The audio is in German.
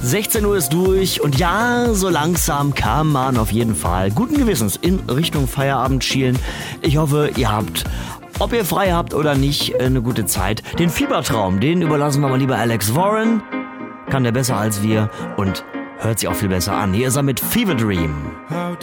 16 Uhr ist durch und ja, so langsam kann man auf jeden Fall guten Gewissens in Richtung Feierabend schielen. Ich hoffe, ihr habt, ob ihr frei habt oder nicht, eine gute Zeit. Den Fiebertraum, den überlassen wir mal lieber Alex Warren. Kann der besser als wir und hört sich auch viel besser an. Hier ist er mit Fever Dream.